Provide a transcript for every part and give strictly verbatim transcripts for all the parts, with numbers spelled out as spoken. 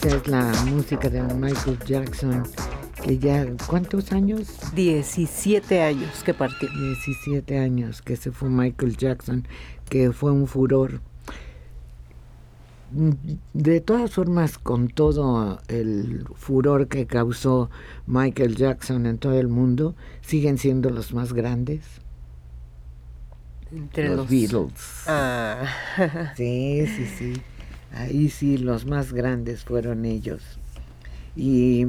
Esa es la música de Michael Jackson, que ya, ¿cuántos años? diecisiete años que partió. diecisiete años que se fue Michael Jackson, que fue un furor. De todas formas, con todo el furor que causó Michael Jackson en todo el mundo, siguen siendo los más grandes. Entre los, los Beatles. Ah. Sí, sí, sí. Ahí sí, los más grandes fueron ellos. Y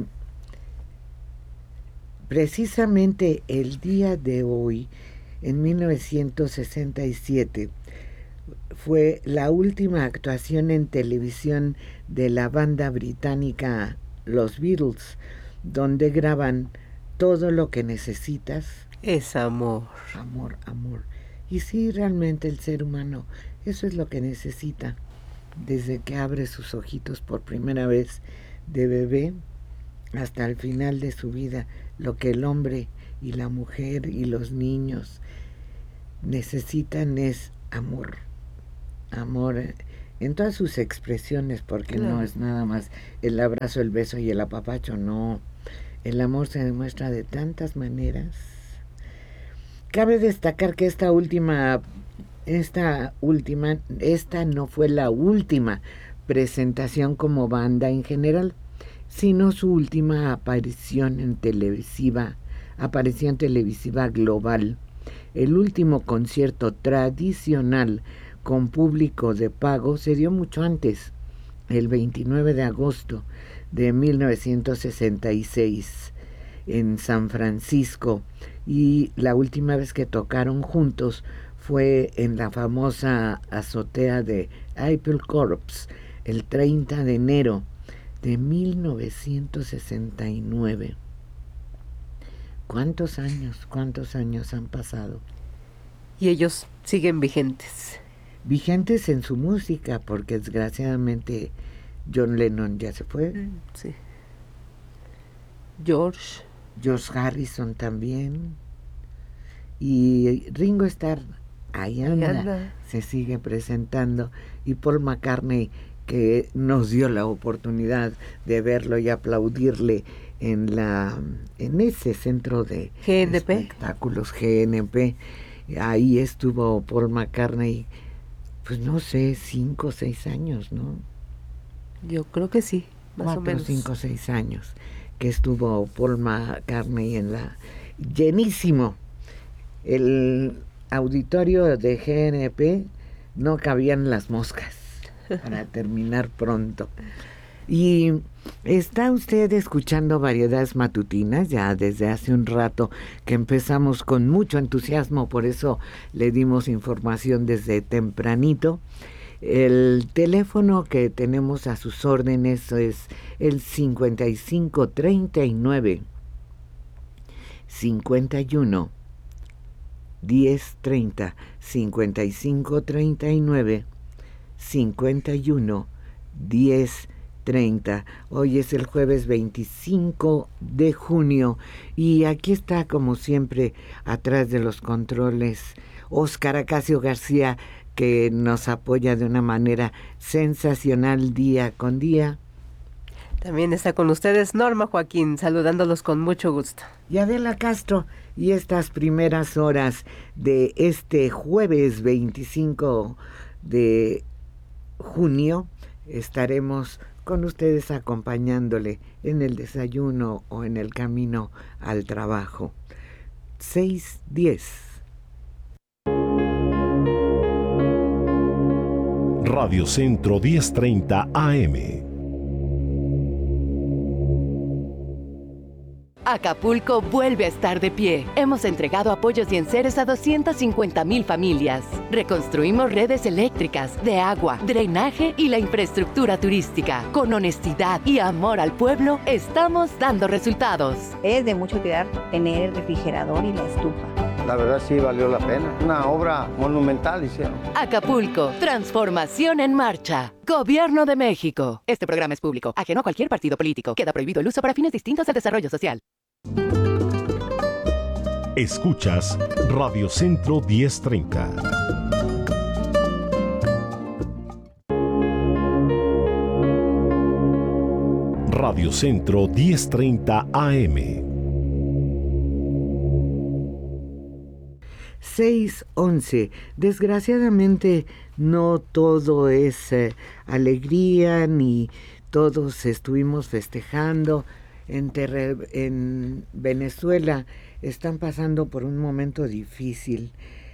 precisamente el día de hoy, en mil novecientos sesenta y siete, fue la última actuación en televisión de la banda británica Los Beatles, donde graban Todo lo que necesitas. Es amor. Amor, amor. Y sí, realmente el ser humano, eso es lo que necesita. Desde que abre sus ojitos por primera vez de bebé hasta el final de su vida, lo que el hombre y la mujer y los niños necesitan es amor. Amor en todas sus expresiones, porque claro, no es nada más el abrazo, el beso y el apapacho, no. El amor se demuestra de tantas maneras. Cabe destacar que esta última, esta última, esta no fue la última presentación como banda en general, sino su última aparición en televisiva, aparición televisiva global. El último concierto tradicional con público de pago se dio mucho antes, el veintinueve de agosto de mil novecientos sesenta y seis, en San Francisco, y la última vez que tocaron juntos fue en la famosa azotea de Apple Corps, el treinta de enero de mil novecientos sesenta y nueve. ¿Cuántos años, cuántos años han pasado? Y ellos siguen vigentes. Vigentes en su música, porque desgraciadamente John Lennon ya se fue. Mm, sí. George. George Harrison también. Y Ringo Starr, ahí anda, ahí anda, se sigue presentando. Y Paul McCartney, que nos dio la oportunidad de verlo y aplaudirle en la en ese centro de G N P. espectáculos G N P. Ahí estuvo Paul McCartney, pues no sé, cinco o seis años, ¿no? Yo creo que sí, más Cuatro, o menos. cinco o seis años que estuvo Paul McCartney en la... Llenísimo. El auditorio de G N P no cabían las moscas, para terminar pronto. Y está usted escuchando Variedades Matutinas ya desde hace un rato que empezamos con mucho entusiasmo, por eso le dimos información desde tempranito. El teléfono que tenemos a sus órdenes es el cincuenta y cinco treinta y nueve cincuenta y uno diez treinta, cincuenta y cinco treinta y nueve cincuenta y uno diez treinta. Hoy es el jueves veinticinco de junio y aquí está, como siempre, atrás de los controles, Óscar Acacio García, que nos apoya de una manera sensacional día con día. También está con ustedes Norma Joaquín, saludándolos con mucho gusto. Y Adela Castro, y estas primeras horas de este jueves veinticinco de junio estaremos con ustedes acompañándole en el desayuno o en el camino al trabajo. seis diez. Radio Centro diez treinta A M. Acapulco vuelve a estar de pie. Hemos entregado apoyos y enseres a doscientas cincuenta mil familias. Reconstruimos redes eléctricas, de agua, drenaje y la infraestructura turística. Con honestidad y amor al pueblo, estamos dando resultados. Es de mucha utilidad tener el refrigerador y la estufa. La verdad sí valió la pena. Una obra monumental hicieron. Acapulco, transformación en marcha. Gobierno de México. Este programa es público, ajeno a cualquier partido político. Queda prohibido el uso para fines distintos al desarrollo social. Escuchas Radio Centro diez treinta. Radio Centro diez treinta A M. seis once. Desgraciadamente no todo es eh, alegría, ni todos estuvimos festejando. En, Terre- en Venezuela están pasando por un momento difícil.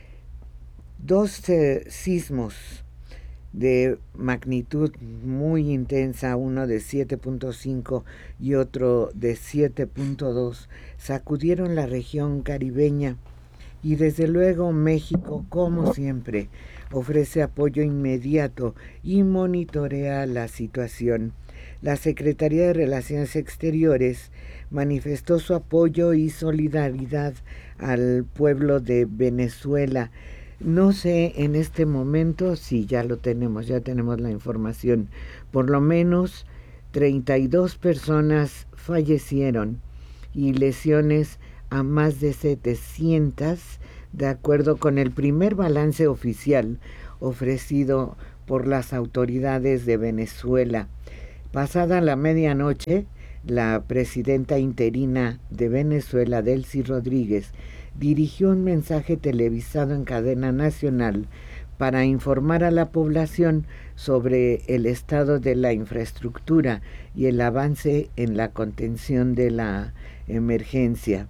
Dos eh, sismos de magnitud muy intensa, uno de siete punto cinco y otro de siete punto dos, sacudieron la región caribeña. Y desde luego México, como siempre, ofrece apoyo inmediato y monitorea la situación. La Secretaría de Relaciones Exteriores manifestó su apoyo y solidaridad al pueblo de Venezuela. No sé en este momento si ya lo tenemos, ya tenemos la información. Por lo menos treinta y dos personas fallecieron y lesiones a más de setecientas, de acuerdo con el primer balance oficial ofrecido por las autoridades de Venezuela. Pasada la medianoche, la presidenta interina de Venezuela, Delcy Rodríguez, dirigió un mensaje televisado en cadena nacional para informar a la población sobre el estado de la infraestructura y el avance en la contención de la emergencia.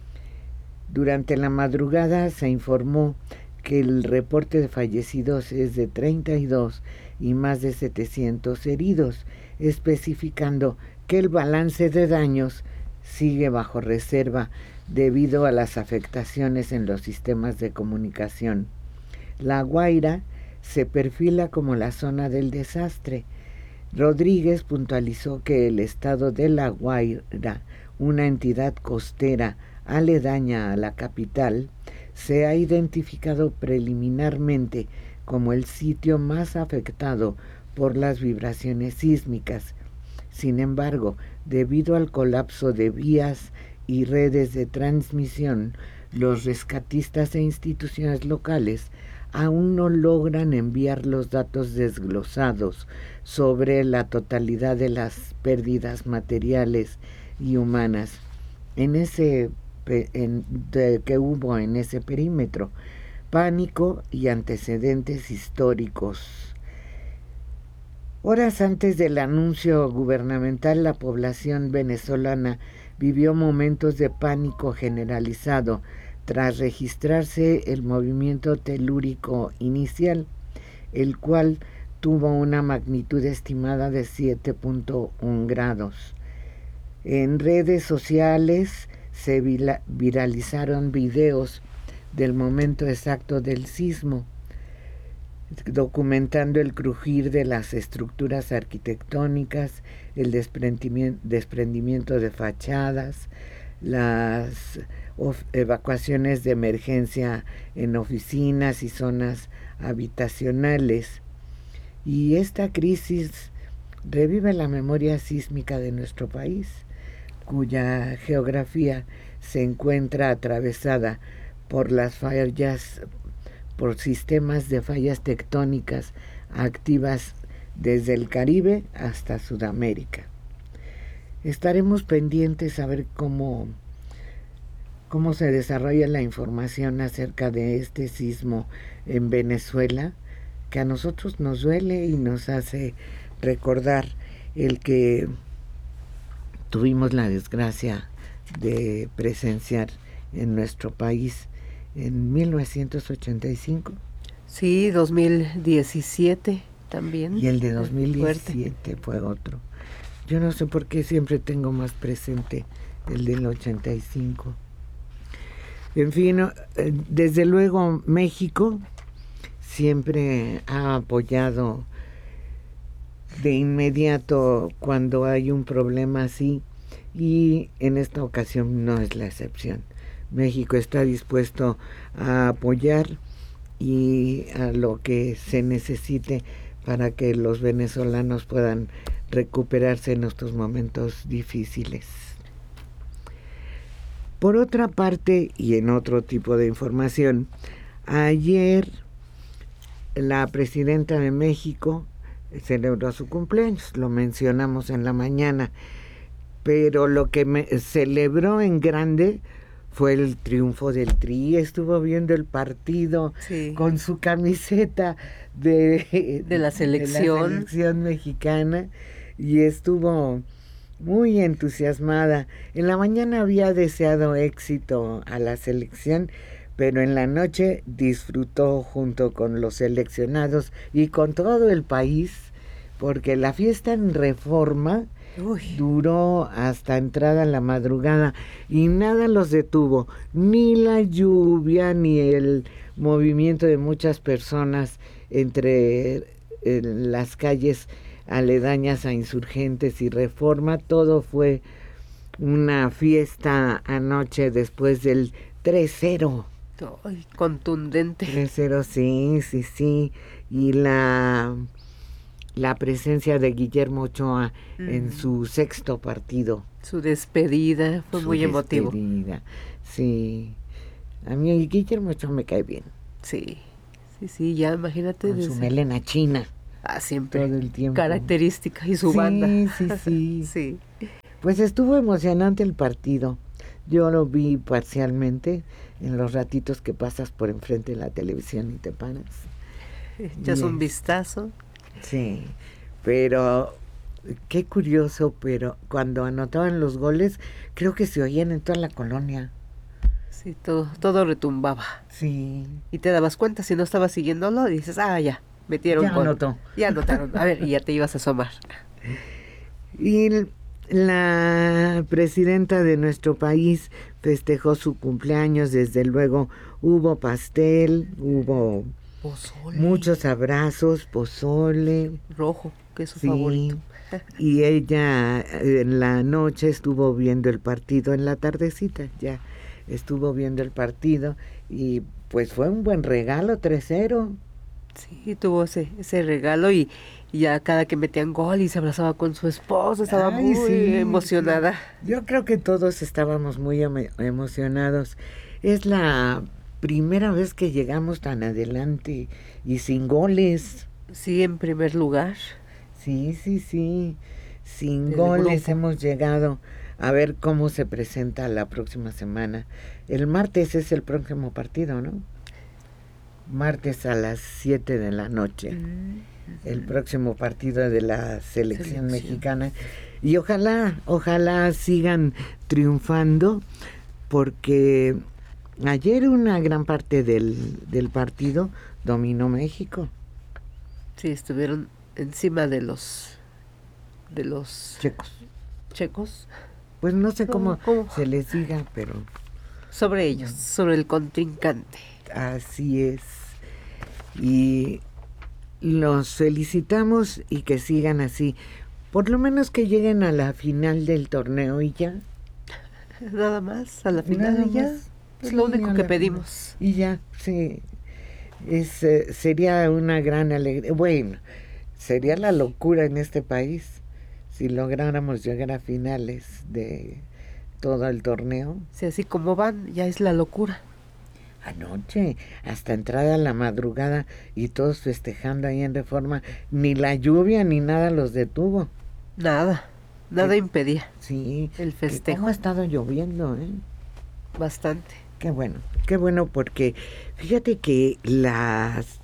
Durante la madrugada se informó que el reporte de fallecidos es de treinta y dos y más de setecientos heridos, especificando que el balance de daños sigue bajo reserva debido a las afectaciones en los sistemas de comunicación. La Guaira se perfila como la zona del desastre. Rodríguez puntualizó que el estado de La Guaira, una entidad costera aledaña a la capital, se ha identificado preliminarmente como el sitio más afectado por las vibraciones sísmicas. Sin embargo, debido al colapso de vías y redes de transmisión, los rescatistas e instituciones locales aún no logran enviar los datos desglosados sobre la totalidad de las pérdidas materiales y humanas en ese en, de, que hubo en ese perímetro. Pánico y antecedentes históricos. Horas antes del anuncio gubernamental, la población venezolana vivió momentos de pánico generalizado tras registrarse el movimiento telúrico inicial, el cual tuvo una magnitud estimada de siete punto uno grados. En redes sociales se viralizaron videos del momento exacto del sismo, documentando el crujir de las estructuras arquitectónicas, el desprendimiento, desprendimiento de fachadas, las evacuaciones de emergencia en oficinas y zonas habitacionales. Y esta crisis revive la memoria sísmica de nuestro país, cuya geografía se encuentra atravesada por las fallas, por sistemas de fallas tectónicas activas desde el Caribe hasta Sudamérica. Estaremos pendientes a ver cómo, cómo se desarrolla la información acerca de este sismo en Venezuela, que a nosotros nos duele y nos hace recordar el que tuvimos la desgracia de presenciar en nuestro país en mil novecientos ochenta y cinco. Sí, dos mil diecisiete también. Y el de dos mil diecisiete fue otro. Yo no sé por qué siempre tengo más presente el del ochenta y cinco. En fin, desde luego México siempre ha apoyado de inmediato cuando hay un problema así, y en esta ocasión no es la excepción. México está dispuesto a apoyar y a lo que se necesite para que los venezolanos puedan recuperarse en estos momentos difíciles. Por otra parte, y en otro tipo de información, ayer la presidenta de México celebró su cumpleaños, lo mencionamos en la mañana. pero lo que me celebró en grande fue el triunfo del Tri. Estuvo viendo el partido sí. con su camiseta de, de, la selección. de la selección mexicana y estuvo muy entusiasmada. En la mañana había deseado éxito a la selección, pero en la noche disfrutó junto con los seleccionados y con todo el país, porque la fiesta en Reforma Uy. duró hasta entrada en la madrugada y nada los detuvo, ni la lluvia, ni el movimiento de muchas personas entre eh, las calles aledañas a Insurgentes y Reforma. Todo fue una fiesta anoche después del tres cero. Ay, contundente. tres cero, sí, sí, sí. Y la... la presencia de Guillermo Ochoa mm. en su sexto partido. Su despedida fue su muy emotivo. Despedida, sí. A mí Guillermo Ochoa me cae bien. Sí, sí, sí, ya imagínate. Con desde... su melena china. Ah, siempre. Todo el tiempo. Característica y su sí, banda. Sí, sí, sí. Pues estuvo emocionante el partido. Yo lo vi parcialmente en los ratitos que pasas por enfrente de la televisión y te paras. Echas un vistazo. Sí, pero qué curioso, pero cuando anotaban los goles, creo que se oían en toda la colonia. Sí, todo, todo retumbaba. Sí. Y te dabas cuenta, si no estabas siguiéndolo, dices, ah, ya, metieron ya gol. Anotó. Ya anotaron, a ver, y ya te ibas a asomar. Y la presidenta de nuestro país festejó su cumpleaños, desde luego hubo pastel, hubo... Pozole. Muchos abrazos, pozole. Rojo, que es su sí, favorito. Y ella en la noche estuvo viendo el partido, en la tardecita ya estuvo viendo el partido y pues fue un buen regalo, tres cero. Sí, tuvo ese, ese regalo y, y ya cada que metían gol y se abrazaba con su esposo, estaba Ay, muy sí, emocionada. Sí. Yo creo que todos estábamos muy emo- emocionados. Es la... primera vez que llegamos tan adelante y sin goles. Sí, en primer lugar. Sí, sí, sí. Sin el goles grupo. Hemos llegado. A ver cómo se presenta la próxima semana. El martes es el próximo partido, ¿no? Martes a las siete de la noche. Mm-hmm. El próximo partido de la selección, selección mexicana. Y ojalá, ojalá sigan triunfando, porque... ayer una gran parte del, del partido dominó México. Sí, estuvieron encima de los de los checos. Checos. Pues no sé cómo, cómo se les diga, pero sobre ellos, no. sobre el contrincante. Así es. Y los felicitamos y que sigan así. Por lo menos que lleguen a la final del torneo y ya. Nada más, a la final Nada y ya. Más. Es lo único que pedimos. Y ya, sí. Es, eh, sería una gran alegría. Bueno, sería la locura en este país si lográramos llegar a finales de todo el torneo. Sí, así como van, ya es la locura. Anoche, hasta entrada a la madrugada y todos festejando ahí en Reforma, ni la lluvia ni nada los detuvo. Nada, nada ¿Qué? impedía. Sí. El festejo. ¿Cómo ha estado lloviendo, eh? Bastante. Qué bueno, qué bueno, porque fíjate que las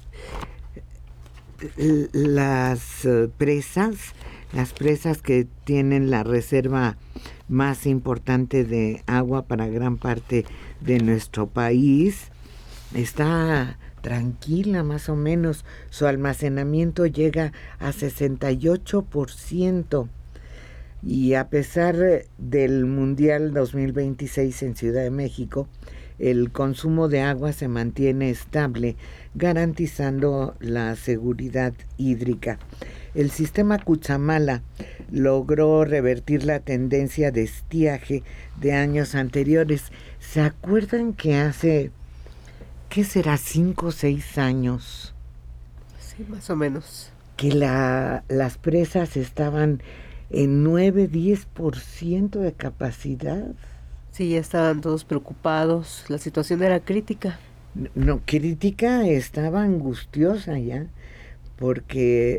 las presas, las presas que tienen la reserva más importante de agua para gran parte de nuestro país, está tranquila más o menos. Su almacenamiento llega a sesenta y ocho por ciento. Y a pesar del Mundial dos mil veintiséis en Ciudad de México, el consumo de agua se mantiene estable, garantizando la seguridad hídrica. El sistema Cutzamala logró revertir la tendencia de estiaje de años anteriores. ¿Se acuerdan que hace, qué será, cinco o seis años? Sí, más o menos. Que la, las presas estaban en nueve a diez por ciento de capacidad. Sí, ya estaban todos preocupados, la situación era crítica. No, crítica, estaba angustiosa ya, porque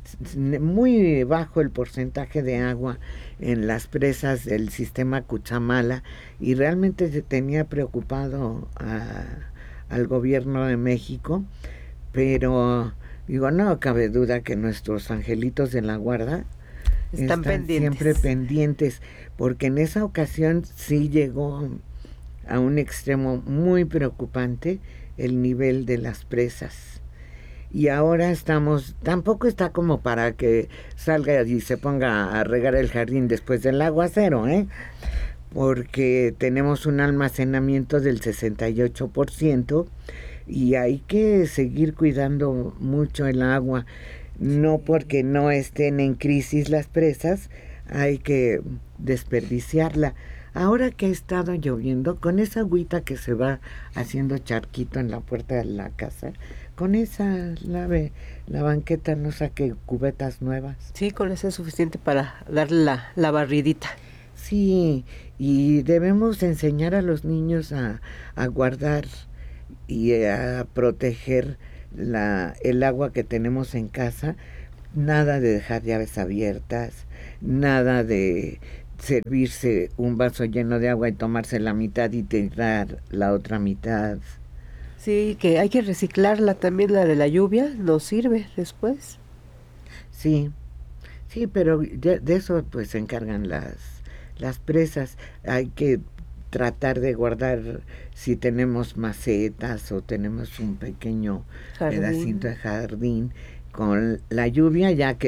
muy bajo el porcentaje de agua en las presas del sistema Cuchamala, y realmente se tenía preocupado a, al gobierno de México, pero digo, no cabe duda que nuestros angelitos de la guarda están, están pendientes. siempre pendientes, porque en esa ocasión sí llegó a un extremo muy preocupante el nivel de las presas. Y ahora estamos, tampoco está como para que salga y se ponga a regar el jardín después del aguacero, ¿eh? Porque tenemos un almacenamiento del sesenta y ocho por ciento y hay que seguir cuidando mucho el agua. No porque no estén en crisis las presas, hay que desperdiciarla. Ahora que ha estado lloviendo, con esa agüita que se va haciendo charquito en la puerta de la casa, con esa lave la banqueta, no saque cubetas nuevas. Sí, con eso es suficiente para darle la, la barridita. Sí, y debemos enseñar a los niños a, a guardar y a proteger la, el agua que tenemos en casa. Nada de dejar llaves abiertas, nada de servirse un vaso lleno de agua y tomarse la mitad y tirar la otra mitad. Sí, que hay que reciclarla también, la de la lluvia, nos sirve después. Sí, sí, pero de, de eso pues se encargan las, las presas. Hay que tratar de guardar, si tenemos macetas o tenemos un pequeño jardín. pedacito de jardín, con la lluvia ya que